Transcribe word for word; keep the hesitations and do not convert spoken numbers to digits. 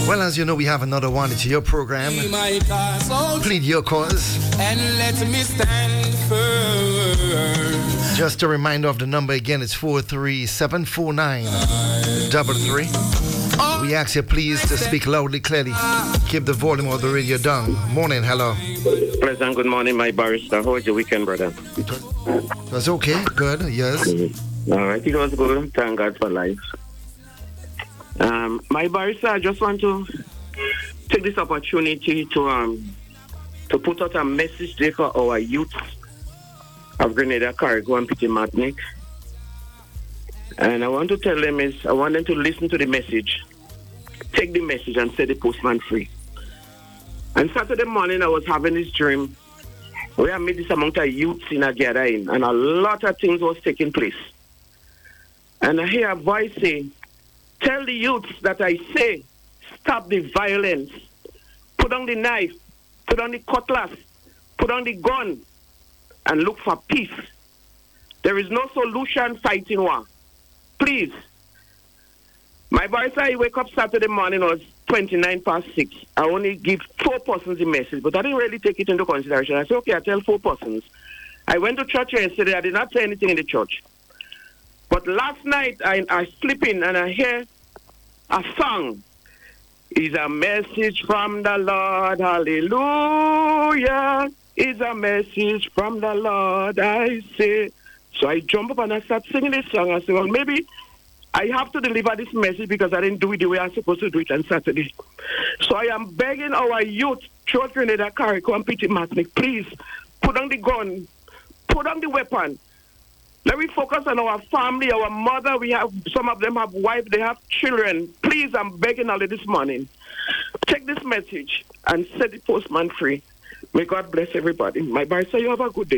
Well, as you know, we have another one. It's your program. Plead your cause. And let me stand firm. Just a reminder of the number again. It's four three seven four nine double three. We ask you please to speak loudly, clearly. Keep the volume of the radio down. Morning, hello. Pleasant good morning, my barrister. How was your weekend, brother? It was, it was okay, good, yes. Mm-hmm. All right, it was good. Thank God for life. Um, my barrister, I just want to take this opportunity to um to put out a message there for our youth of Grenada, Carriacou, and Petit Martinique. And I want to tell them is I want them to listen to the message, take the message, and set the postman free. And Saturday morning, I was having this dream where I met this amount of youths in a gathering, and a lot of things was taking place. And I hear a voice say, "Tell the youths that I say, stop the violence. Put on the knife, put on the cutlass, put on the gun, and look for peace. There is no solution fighting war. Please." My barrister, I wake up Saturday morning, it was twenty-nine past six. I only give four persons the message, but I didn't really take it into consideration. I said, okay, I tell four persons. I went to church yesterday. I did not say anything in the church. But last night, I, I sleep in and I hear a song. It's a message from the Lord, hallelujah. It's a message from the Lord, I say. So I jump up and I start singing this song. I say, well, maybe I have to deliver this message because I didn't do it the way I was supposed to do it on Saturday. So I am begging our youth, throughout Grenada, Carriacou, and Petit Martinique, please put on the gun, put on the weapon. Let me focus on our family, our mother. We have, some of them have wives, they have children. Please, I'm begging all this morning. Take this message and set the postman free. May God bless everybody. My barrister, you have a good day.